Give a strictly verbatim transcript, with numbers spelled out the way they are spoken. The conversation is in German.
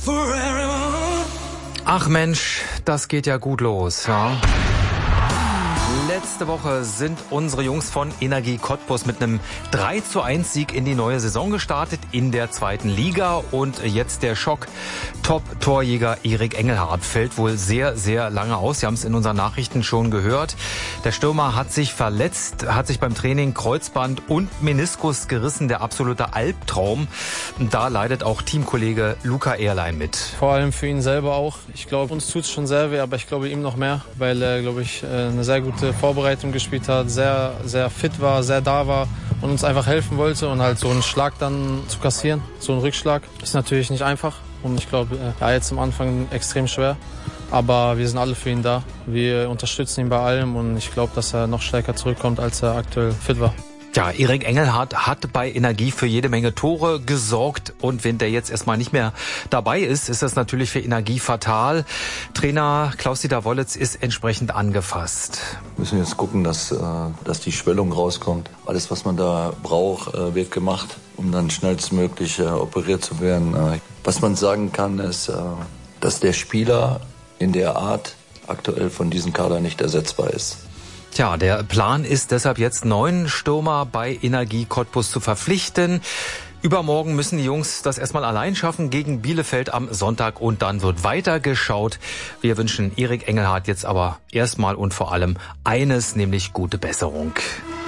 Ach Mensch, das geht ja gut los, ja. Letzte Woche sind unsere Jungs von Energie Cottbus mit einem drei zu eins Sieg in die neue Saison gestartet in der zweiten Liga. Und jetzt der Schock. Top-Torjäger Erik Engelhardt fällt wohl sehr, sehr lange aus. Sie haben es in unseren Nachrichten schon gehört. Der Stürmer hat sich verletzt, hat sich beim Training Kreuzband und Meniskus gerissen. Der absolute Albtraum. Da leidet auch Teamkollege Luca Ehrlein mit. Vor allem für ihn selber auch. Ich glaube, uns tut es schon sehr weh, aber ich glaube ihm noch mehr, weil er, glaube ich, eine sehr gute Vorbereitung gespielt hat, sehr, sehr fit war, sehr da war und uns einfach helfen wollte. Und halt so einen Schlag dann zu kassieren, so einen Rückschlag, ist natürlich nicht einfach. Und ich glaube, ja, jetzt am Anfang extrem schwer. Aber wir sind alle für ihn da. Wir unterstützen ihn bei allem und ich glaube, dass er noch stärker zurückkommt, als er aktuell fit war. Ja, Erik Engelhardt hat bei Energie für jede Menge Tore gesorgt und wenn der jetzt erstmal nicht mehr dabei ist, ist das natürlich für Energie fatal. Trainer Klaus-Dieter Wollitz ist entsprechend angefasst. Wir müssen jetzt gucken, dass, dass die Schwellung rauskommt. Alles, was man da braucht, wird gemacht, um dann schnellstmöglich operiert zu werden. Was man sagen kann, ist, dass der Spieler in der Art aktuell von diesem Kader nicht ersetzbar ist. Tja, der Plan ist deshalb jetzt neun Stürmer bei Energie Cottbus zu verpflichten. Übermorgen müssen die Jungs das erstmal allein schaffen gegen Bielefeld am Sonntag und dann wird weitergeschaut. Wir wünschen Erik Engelhardt jetzt aber erstmal und vor allem eines, nämlich gute Besserung.